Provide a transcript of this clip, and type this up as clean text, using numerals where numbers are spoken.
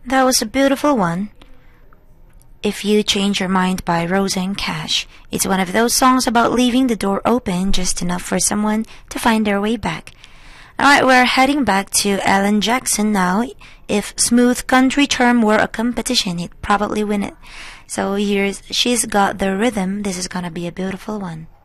That was a beautiful one. If You Change Your Mind by Rosanne Cash. It's one of those songs about leaving the door open just enough for someone to find their way back. Alright, we're heading back to Alan Jackson now. If Smooth Country Charm were a competition, he'd probably win it. So here's She's Got the Rhythm. This is gonna be a beautiful one.